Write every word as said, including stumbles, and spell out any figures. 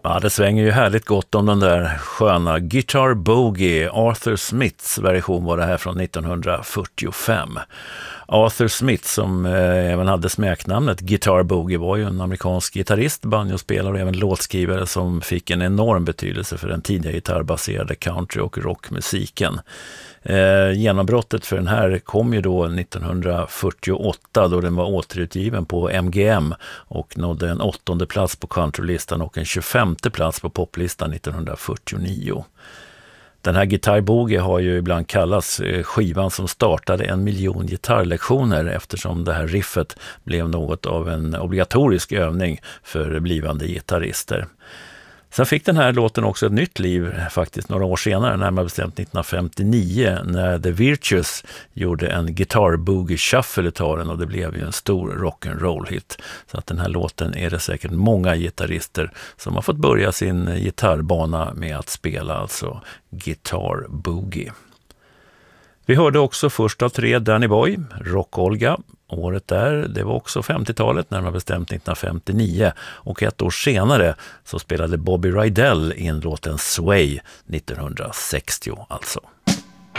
Ja, det svänger ju härligt gott om den där sköna Guitar Boogie. Arthur Smiths version var det här från nittonhundrafyrtiofem. Arthur Smith, som eh, även hade smeknamnet Guitar Boogie, var ju en amerikansk gitarrist, banjospelare och även låtskrivare som fick en enorm betydelse för den tidiga gitarrbaserade country- och rockmusiken. Eh, genombrottet för den här kom ju då nittonhundrafyrtioåtta, då den var återutgiven på M G M och nådde en åttonde plats på countrylistan och en tjugofemte plats på poplistan nittonhundrafyrtionio. Den här Guitar Boogie har ju ibland kallats skivan som startade en miljon gitarrlektioner, eftersom det här riffet blev något av en obligatorisk övning för blivande gitarrister. Sen fick den här låten också ett nytt liv faktiskt några år senare, närmare bestämt nittonhundrafemtionio, när The Virtues gjorde en Guitar Boogie Shuffle utav den, och det blev ju en stor rock'n'roll-hit. Så att den här låten är det säkert många gitarrister som har fått börja sin gitarrbana med att spela, alltså Guitar Boogie. Vi hörde också först av tre Danny Boy, Rock-Olga. Året där, det var också femtiotalet, närmare bestämt nittonhundrafemtionio, och ett år senare så spelade Bobby Rydell in låten Sway nittonhundrasextio alltså.